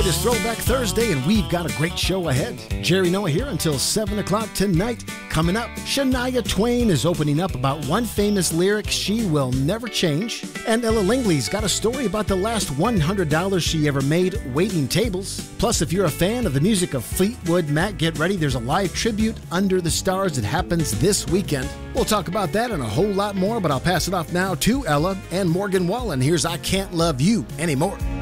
It is Throwback Thursday, and we've got a great show ahead. Jerry Noah here until 7 o'clock tonight. Coming up, Shania Twain is opening up about one famous lyric she will never change. And Ella Langley's got a story about the last $100 she ever made waiting tables. Plus, if you're a fan of the music of Fleetwood Mac, get ready. There's a live tribute Under the Stars that happens this weekend. We'll talk about that and a whole lot more, but I'll pass it off now to Ella and Morgan Wallen. Here's I Can't Love You Anymore.